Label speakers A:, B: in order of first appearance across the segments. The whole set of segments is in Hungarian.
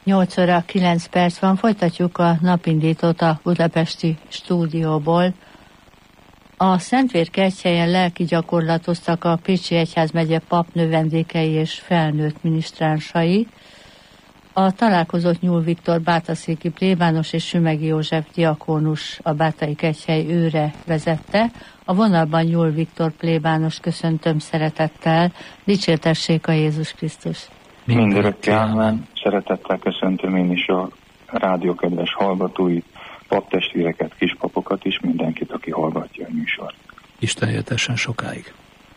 A: 8 óra 9 perc van, folytatjuk a napindítót a budapesti stúdióból. A Szentvérkerthelyen lelki gyakorlatoztak a Pécsi Egyházmegye papnövendékei és felnőtt minisztránsai. A találkozót Nyúl Viktor bátaszéki plébános és Sümegi József diakónus, a Bátai Kegyhely őre vezette. A vonalban Nyúl Viktor plébános, köszöntöm szeretettel, dicsértessék a Jézus Krisztus.
B: Mindörökké ámen, szeretettel köszöntöm én is a rádió kedves hallgatóit, paptestvéreket, kispapokat is, mindenkit, aki hallgatja a műsort.
C: Isten éltessen sokáig.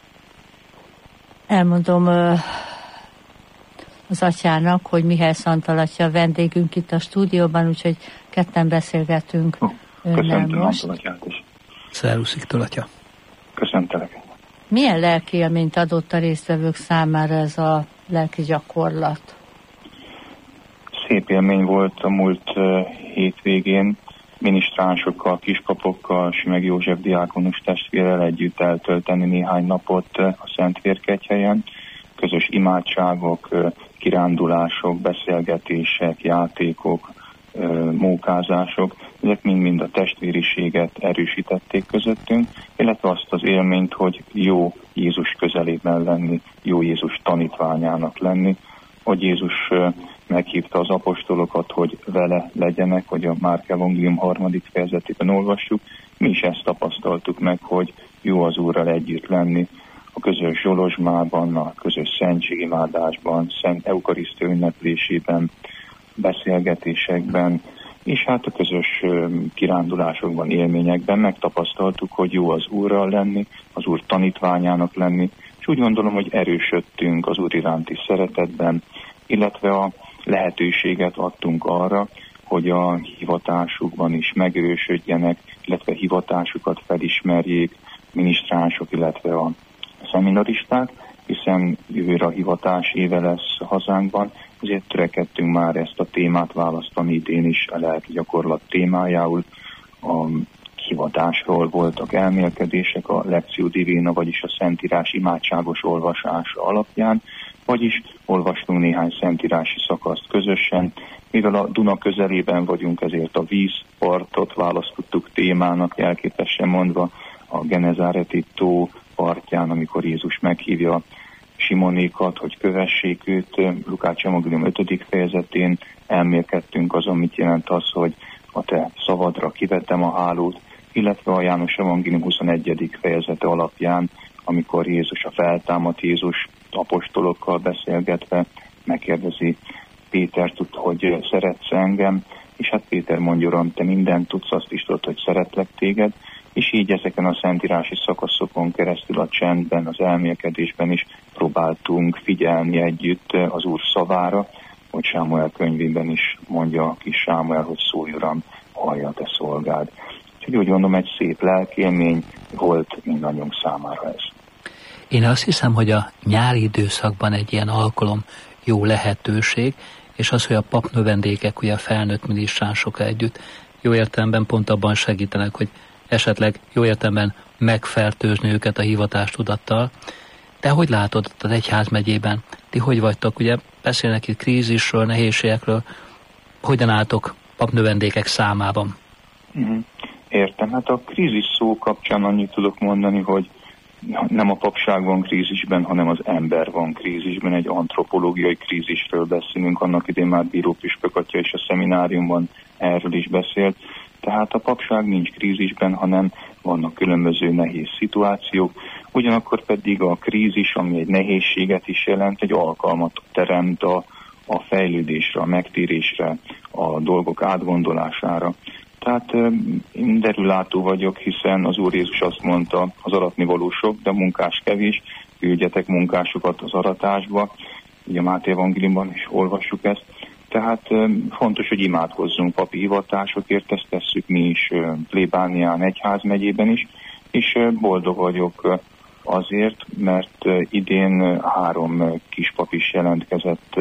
A: Elmondom az atyának, hogy Mihály Szantal atya vendégünk itt a stúdióban, úgyhogy ketten beszélgetünk önnel most.
B: Köszöntöm atyát is.
C: Szervusz, Viktor atya.
B: Köszöntelek.
A: Milyen lelki élményt adott a résztvevők számára ez a lelki gyakorlat?
B: Szép élmény volt a múlt hétvégén, minisztránsokkal, kispapokkal, Sümegi József diákonus testvérrel együtt eltölteni néhány napot a Szentvérkegyhelyen. Közös imádságok, kirándulások, beszélgetések, játékok, mókázások, ezek mind a testvériséget erősítették közöttünk, illetve azt az élményt, hogy jó Jézus közelében lenni, jó Jézus tanítványának lenni, hogy Jézus meghívta az apostolokat, hogy vele legyenek, hogy a Márk evangélium 3. fejezetében olvassuk. Mi is ezt tapasztaltuk meg, hogy jó az Úrral együtt lenni, a közös zsolozsmában, a közös szentségimádásban, szent eukarisztia ünneplésében, beszélgetésekben, és hát a közös kirándulásokban, élményekben megtapasztaltuk, hogy jó az Úrral lenni, az Úr tanítványának lenni, és úgy gondolom, hogy erősödtünk az Úr iránti szeretetben, illetve a lehetőséget adtunk arra, hogy a hivatásukban is megerősödjenek, illetve hivatásukat felismerjék minisztránsok, illetve a szeminaristák, hiszen jövőre a hivatás éve lesz hazánkban, ezért törekedtünk már ezt a témát választani idén is a lelki gyakorlat témájául. A hivatásról voltak elmélkedések a Lectio Divina, vagyis a Szentírás imádságos olvasása alapján, vagyis olvastunk néhány szentírási szakaszt közösen. Mivel a Duna közelében vagyunk, ezért a vízpartot választottuk témának, jelképesen mondva a Genezáreti tó partján, amikor Jézus meghívja Simonékat, hogy kövessék őt. Lukács evangélium 5. fejezetén elmélkedtünk azon, mit jelent az, hogy a te szavadra kivettem a hálót, illetve a János evangélium 21. fejezete alapján, amikor Jézus, a feltámadt Jézus apostolokkal beszélgetve megkérdezi Pétert, hogy szeretsz engem, és hát Péter mondja, Uram, te mindent tudsz, azt is tudod, hogy szeretlek téged, és így ezeken a szentírási szakaszokon keresztül a csendben, az elmélkedésben is próbáltunk figyelni együtt az Úr szavára, hogy Sámuel könyvében is mondja a kis Sámuel, hogy szólj, Uram, hallja te szolgád. Úgyhogy úgy gondolom, egy szép lelkélmény volt mindannyiunk számára ez.
C: Én azt hiszem, hogy a nyári időszakban egy ilyen alkalom jó lehetőség, és az, hogy a papnövendékek, ugye a felnőtt minisztránsokkal együtt jó értelemben pont abban segítenek, hogy esetleg jó értelemben megfertőzni őket a hivatástudattal. De hogy látod az egyházmegyében? Ti hogy vagytok? Ugye beszélnek itt krízisről, nehézségekről. Hogyan álltok papnövendékek számában?
B: Értem. Hát a krízis szó kapcsán annyit tudok mondani, hogy nem a papság van krízisben, hanem az ember van krízisben. Egy antropológiai krízisről beszélünk. Annak idén már Bíró püspök atya és a szemináriumban erről is beszélt. Tehát a papság nincs krízisben, hanem vannak különböző nehéz szituációk. Ugyanakkor pedig a krízis, ami egy nehézséget is jelent, egy alkalmat teremt a fejlődésre, a megtérésre, a dolgok átgondolására. Tehát én derülátó vagyok, hiszen az Úr Jézus azt mondta, az aratni való sok, de munkás kevés, küldjetek munkásokat az aratásba. Ugye a Máté evangéliumban is olvassuk ezt. Tehát fontos, hogy imádkozzunk papi hivatásokért, ezt tesszük mi is plébánián, egyházmegyében is, és boldog vagyok azért, mert idén 3 kispap is jelentkezett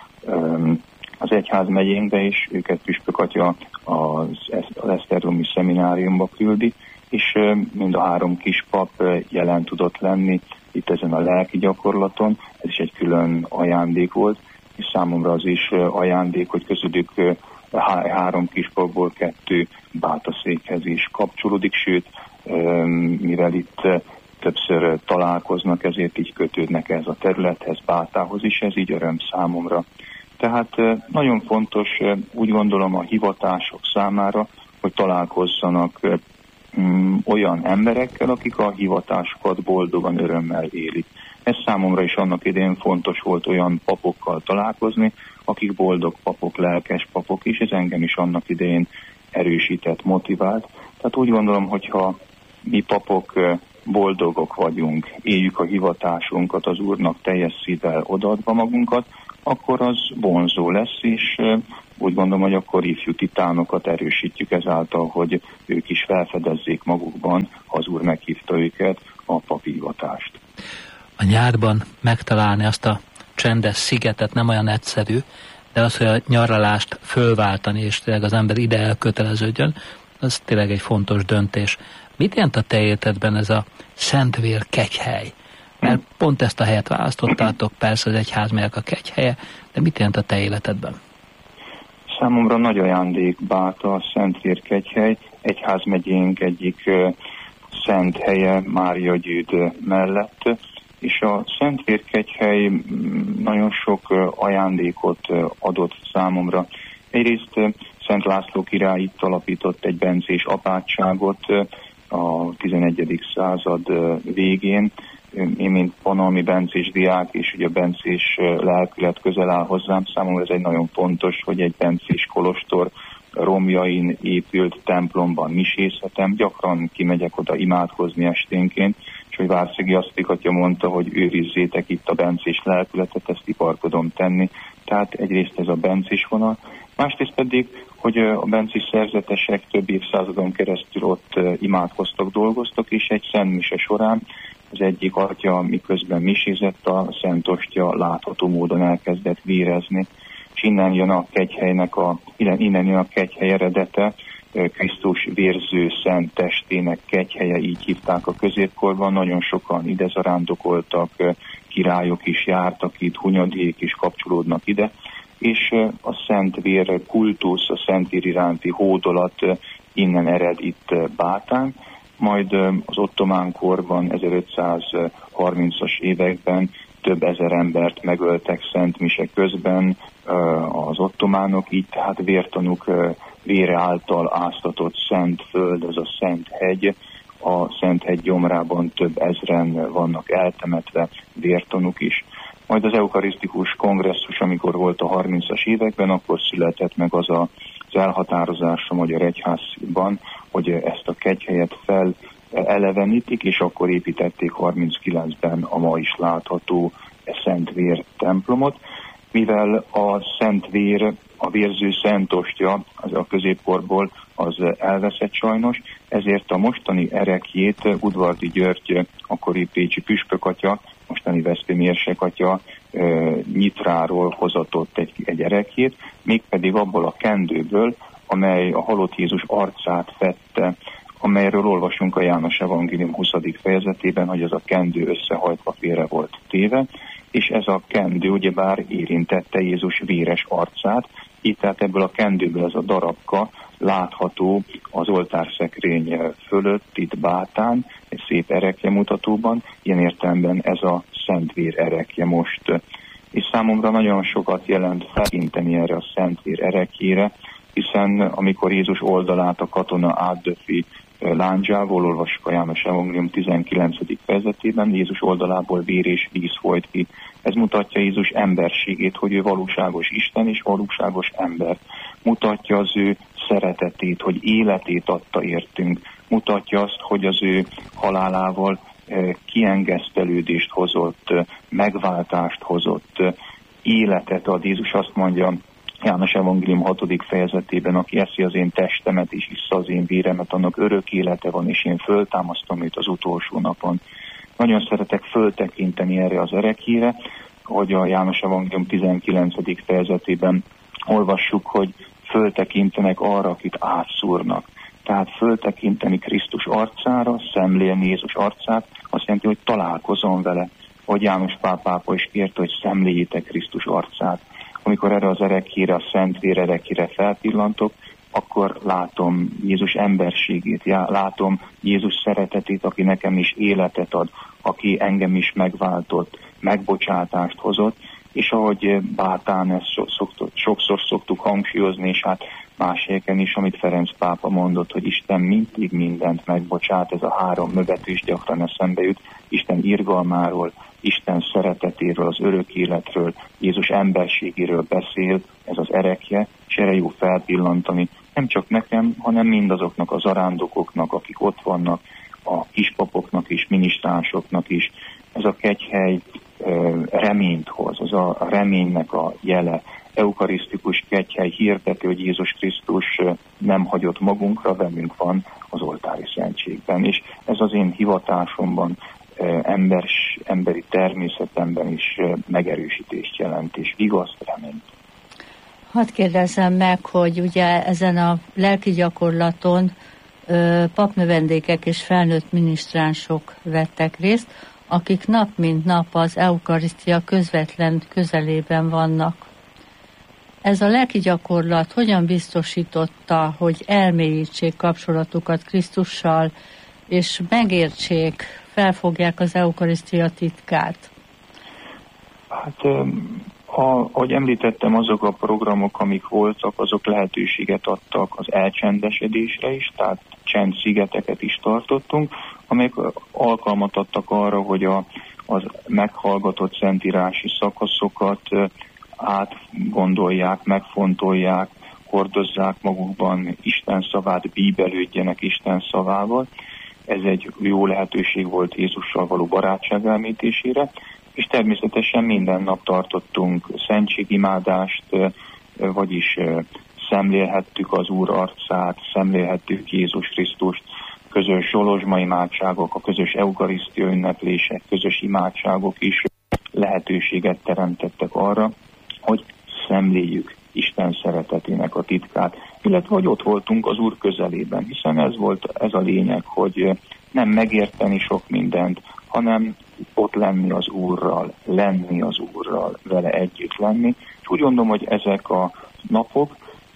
B: az egyházmegyénkbe, és őket püspök atya az Esztergomi szemináriumba küldi, és mind a 3 kispap jelen tudott lenni itt ezen a lelki gyakorlaton. Ez is egy külön ajándék volt, és számomra az is ajándék, hogy közülük 3 kispapból 2 bátaszékhez is kapcsolódik, sőt, mivel itt többször találkoznak, ezért így kötődnek ez a területhez, Bátához is, ez így öröm számomra. Tehát nagyon fontos, úgy gondolom, a hivatások számára, hogy találkozzanak olyan emberekkel, akik a hivatásukat boldogan, örömmel élik. Ez számomra is annak idején fontos volt olyan papokkal találkozni, akik boldog papok, lelkes papok is, ez engem is annak idején erősített, motivált. Tehát úgy gondolom, hogyha mi papok boldogok vagyunk, éljük a hivatásunkat, az Úrnak teljes szívvel odaadva magunkat, akkor az vonzó lesz, és úgy gondolom, hogy akkor ifjú titánokat erősítjük ezáltal, hogy ők is felfedezzék magukban, ha az Úr meghívta őket, a papi hivatást.
C: A nyárban megtalálni azt a csendes szigetet nem olyan egyszerű, de az, hogy a nyaralást fölváltani, és tényleg az ember ide elköteleződjön, az tényleg egy fontos döntés. Mit jelent a te életedben ez a Szentvér kegyhely? Mert pont ezt a helyet választottátok, persze az egyházmegyek a kegyhelye, de mit jelent a te életedben?
B: Számomra nagy ajándék Báta, a Szentvér kegyhely, egyházmegyénk egyik szent helye Mária Győd mellett, és a Szentvér kegyhely nagyon sok ajándékot adott számomra. Egyrészt Szent László király itt alapított egy bencés apátságot a 11. század végén. Én, mint panalmi bencés diák, és ugye a bencés lelkület közel áll hozzám, számomra ez egy nagyon fontos, hogy egy bencés kolostor romjain épült templomban misézhetem, gyakran kimegyek oda imádkozni esténként, és hogy Várszegi Asztik atya mondta, hogy őrizzétek itt a bencés lelkületet, ezt iparkodom tenni. Tehát egyrészt ez a bencés vonal, másrészt pedig, hogy a bencés szerzetesek több évszázadon keresztül ott imádkoztak, dolgoztak, és egy szentmise során az egyik atya, miközben misézett, a Szent Ostya látható módon elkezdett vérezni, és innen jön a kegyhely eredete, Krisztus vérző szent testének kegyhelye, így hívták a középkorban, nagyon sokan ide zarándokoltak, királyok is jártak itt, hunyadék is kapcsolódnak ide, és a Szentvér kultusz, a Szentvér iránti hódolat innen ered itt Bátán, majd az ottomán korban, 1530-as években több ezer embert megöltek szent mise közben az ottománok, így tehát vértanúk vére által áztatott szent föld, ez a Szent Hegy. A Szent Hegy gyomrában több ezren vannak eltemetve, vértanúk is. Majd az eukarisztikus kongresszus, amikor volt a 30-as években, akkor született meg az elhatározás a Magyar Egyházban, hogy ezt a kegyhelyet felelevenítik, és akkor építették 39-ben a ma is látható Szentvér templomot, mivel a Szentvér, a vérző Szent Ostya, az a középkorból az elveszett sajnos, ezért a mostani erekjét Udvardi György, akkori pécsi püspökatya, mostani veszprémi érsekatya Nyitráról hozatott egy erekjét, mégpedig abból a kendőből, amely a halott Jézus arcát fette, amelyről olvasunk a János Evangélium 20. fejezetében, hogy az a kendő összehajtva félre volt téve, és ez a kendő ugyebár érintette Jézus véres arcát, így tehát ebből a kendőből ez a darabka látható az oltárszekrény fölött, itt Bátán, egy szép erekje mutatóban, ilyen értelemben ez a Szentvér erekje most. És számomra nagyon sokat jelent felinteni erre a Szentvér erekjére, hiszen amikor Jézus oldalát a katona átdöfi lándzsából, olvassuk a János Evangélium 19. fejezetében, Jézus oldalából vér és víz folyt ki. Ez mutatja Jézus emberségét, hogy ő valóságos Isten és valóságos ember. Mutatja az ő szeretetét, hogy életét adta értünk. Mutatja azt, hogy az ő halálával kiengesztelődést hozott, megváltást hozott, életet ad. Jézus azt mondja János Evangélium 6. fejezetében, aki eszi az én testemet és issza az én véremet, annak örök élete van, és én föltámasztom őt az utolsó napon. Nagyon szeretek föltekinteni erre az erekére, hogy a János Evangélium 19. fejezetében olvassuk, hogy föltekintenek arra, akit átszúrnak. Tehát föltekinteni Krisztus arcára, szemlélni Jézus arcát, azt jelenti, hogy találkozom vele. Hogy János Pál pápa is kérte, hogy szemléljétek Krisztus arcát. amikor erre az erekére, a Szentvér erekére felpillantok, akkor látom Jézus emberségét, látom Jézus szeretetét, aki nekem is életet ad, aki engem is megváltott, megbocsátást hozott, és ahogy Bátán ezt sokszor szoktuk hangsúlyozni, és hát más helyeken is, amit Ferenc pápa mondott, hogy Isten mindig mindent megbocsát, ez a 3 mögött is gyakran eszembe jut, Isten irgalmáról, Isten szeretetéről, az örök életről, Jézus emberségéről beszél, ez az erekje, és erre jó felpillantani, nem csak nekem, hanem mindazoknak az arándokoknak, akik ott vannak, a kispapoknak is, minisztránsoknak is. Ez a kegyhely reményt hoz, ez a reménynek a jele. Eukarisztikus kegyhely hirdeti, hogy Jézus Krisztus nem hagyott magunkra, velünk van az oltári szentségben. És ez az én hivatásomban, emberi természetemben is megerősítést jelent, és vigaszt, reményt.
A: Hadd kérdezzem meg, hogy ugye ezen a lelki gyakorlaton papnövendékek és felnőtt minisztránsok vettek részt, akik nap mint nap az eukarisztia közvetlen közelében vannak. Ez a lelki gyakorlat hogyan biztosította, hogy elmélyítsék kapcsolatukat Krisztussal, és megértsék, felfogják az eukarisztia titkát?
B: Hát, ahogy említettem, azok a programok, amik voltak, azok lehetőséget adtak az elcsendesedésre is, tehát csendszigeteket is tartottunk, amelyek alkalmat adtak arra, hogy az meghallgatott szentírási szakaszokat átgondolják, megfontolják, hordozzák magukban Isten szavát, bíbelődjenek Isten szavával. Ez egy jó lehetőség volt Jézussal való barátság elmélyítésére, és természetesen minden nap tartottunk szentségimádást, vagyis szemlélhettük az Úr arcát, szemlélhettük Jézus Krisztust, közös zsolozsma imádságok, a közös eukarisztia ünneplések, közös imádságok is lehetőséget teremtettek arra, hogy szemléljük Isten szeretetének a titkát, illetve hogy ott voltunk az Úr közelében, hiszen ez a lényeg, hogy nem megérteni sok mindent, hanem ott lenni az Úrral, vele együtt lenni. És úgy gondolom, hogy ezek a napok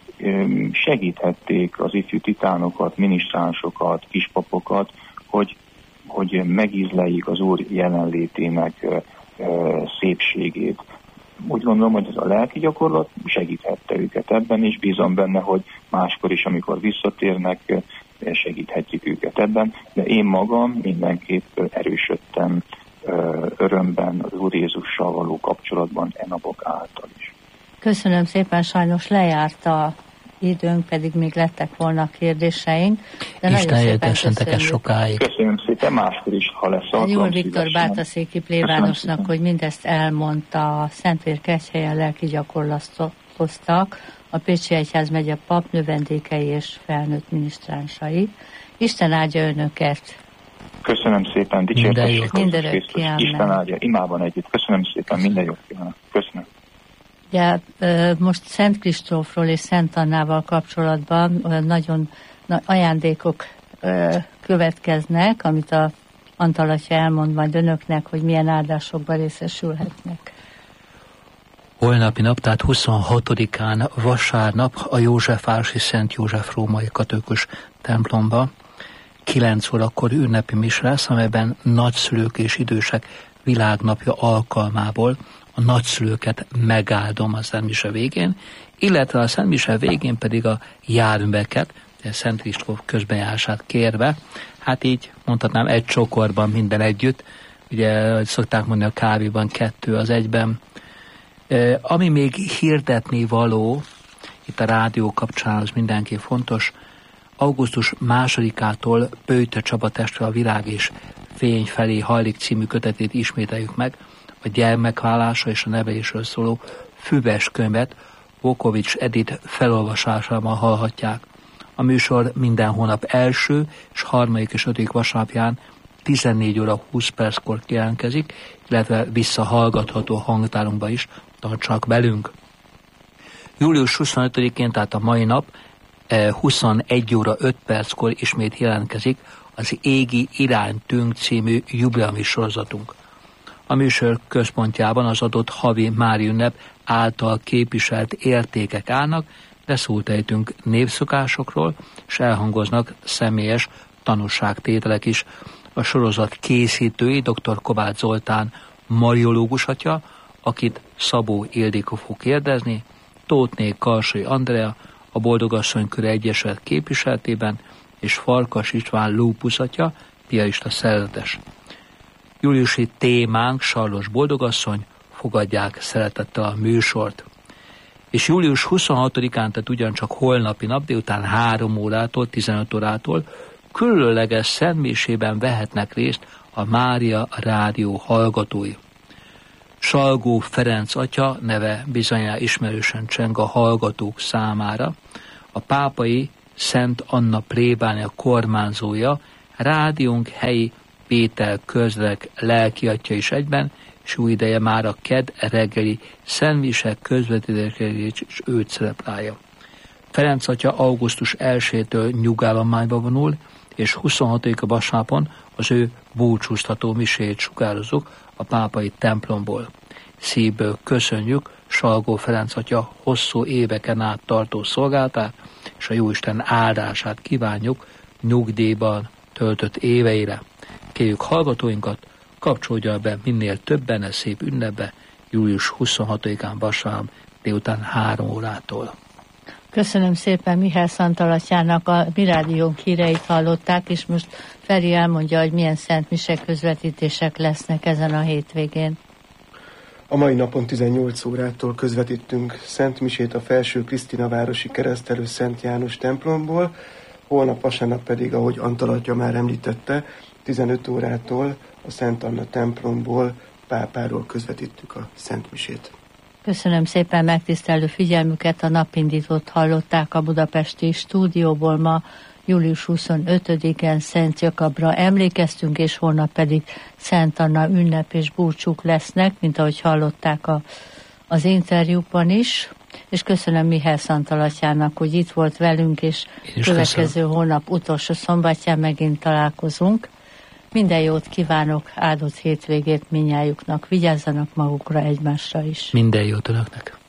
B: segíthették az ifjú titánokat, minisztránsokat, kispapokat, hogy megízleljék az Úr jelenlétének szépségét. Úgy gondolom, hogy ez a lelki gyakorlat segíthette őket ebben, és bízom benne, hogy máskor is, amikor visszatérnek, segíthetjük őket ebben, de én magam mindenképp erősödtem örömben az Úr Jézussal való kapcsolatban napok által is.
A: Köszönöm szépen, sajnos lejárt a időnk, pedig még lettek volna kérdéseink. De
C: Isten értessentek sokáig.
B: Köszönöm szépen, máskor is, ha lesz alkalom.
A: Jól Viktor Bátaszéki plébánosnak, hogy mindezt elmondta, a Szentvér kegyhelyen lelki gyakorlatoztak a Pécsi Egyházmegye papnövendékei és felnőtt minisztránsai. Isten áldja önöket!
B: Köszönöm szépen, dicsértessék
A: Krisztus.
B: Isten áldja, imában együtt. Köszönöm szépen, minden jót kívánok. Köszönöm.
A: Ugye, most Szent Kristófról és Szent Annával kapcsolatban nagyon ajándékok következnek, amit a Antal atya elmond majd önöknek, hogy milyen áldásokban részesülhetnek.
C: Holnapi nap, tehát 26-án vasárnap a Józsefvárosi Szent József római katolikus templomba 9 órakor ünnepi mise lesz, amelyben nagyszülők és idősek világnapja alkalmából a nagyszülőket megáldom a Szent Mise végén, illetve a Szent Mise végén pedig a járműveket, Szent Kristóf közbenjárását kérve, hát így mondhatnám egy csokorban minden együtt, ugye szokták mondani a kávéban 2 az 1-ben. Ami még hirdetni való, itt a rádió kapcsán az mindenki fontos, augusztus 2-ától Pöjte Csaba testvér a Virág és Fény felé hajlik című kötetét ismételjük meg, a gyermekválása és a nevelésről szóló füves könyvet Vukovics Edith felolvasásában hallhatják. A műsor minden hónap első és 3. és 5. vasárnapján 14 óra 20 perckor jelentkezik, illetve visszahallgatható hangtárunkba is, tartsak velünk. Július 25-én, tehát a mai nap 21 óra 5 perckor ismét jelentkezik az Égi iránytünk című jubileumi sorozatunk. A műsor központjában az adott havi mári ünnep által képviselt értékek állnak, de szót ejtünk népszokásokról, és elhangoznak személyes tanúságtételek is. A sorozat készítői dr. Kovács Zoltán mariológus atya, akit Szabó Ildikó fog kérdezni, Tóthné Karsai Andrea, a Boldogasszony Köre Egyesület képviseletében, és Farkas István lúpusz atya, piarista szerzetes. Júliusi témánk Sarlos Boldogasszony, fogadják szeretettel a műsort. És július 26-án, tehát ugyancsak holnapi nap, délután 3 órától, 15 órától különleges szentmisében vehetnek részt a Mária Rádió hallgatói. Salgó Ferenc atya neve bizonyára ismerősen cseng a hallgatók számára. A pápai Szent Anna plébánia kormányzója, rádiónk helyi Péter közlek lelkiatya is egyben, és jó ideje már a kedd reggeli szentmisek közvetítésére is őt szereplája. Ferenc atya augusztus 1-től nyugállományba vonul, és 26-a vasárnapon az ő búcsúztató miséjét sugározzuk a pápai templomból. Szívből köszönjük Salgó Ferenc atya hosszú éveken át tartó szolgálatát, és a Jóisten áldását kívánjuk nyugdíjban töltött éveire. Kérjük hallgatóinkat, kapcsolja be minél többen a szép ünnepbe, július 26-án vasárnap délután 3 órától.
A: Köszönöm szépen Mihály Szantalatyának, a mi rádiónk híreit hallották, és most Feri elmondja, hogy milyen szentmise közvetítések lesznek ezen a hétvégén.
D: A mai napon 18 órától közvetítünk szentmisét a Felső Krisztinavárosi Keresztelő Szent János templomból, holnap vasárnap pedig, ahogy Antal atya már említette, 15 órától a Szent Anna templomból, Pápáról közvetítjük a szentmisét.
A: Köszönöm szépen megtisztelő figyelmüket, a napindítót hallották a budapesti stúdióból. Ma július 25-én Szent Jakabra emlékeztünk, és holnap pedig Szent Anna ünnep és búcsúk lesznek, mint ahogy hallották az interjúban is. És köszönöm Mihály Szantalatyának, hogy itt volt velünk, és következő hónap utolsó szombatján megint találkozunk. Minden jót kívánok, áldott hétvégét mindnyájuknak, vigyázzanak magukra, egymásra is.
C: Minden jót önöknek.